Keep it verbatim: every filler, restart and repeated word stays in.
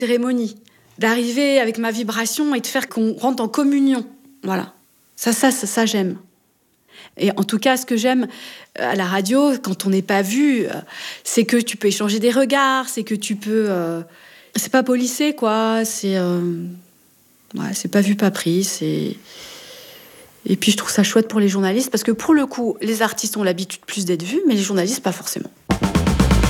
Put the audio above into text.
cérémonie, d'arriver avec ma vibration et de faire qu'on rentre en communion. Voilà. Ça, ça, ça, ça j'aime. Et en tout cas, ce que j'aime à la radio, quand on n'est pas vu, c'est que tu peux échanger des regards, c'est que tu peux... Euh, c'est pas policé, quoi. C'est... Euh, ouais, c'est pas vu, pas pris. C'est... Et puis, je trouve ça chouette pour les journalistes, parce que pour le coup, les artistes ont l'habitude plus d'être vus, mais les journalistes, pas forcément.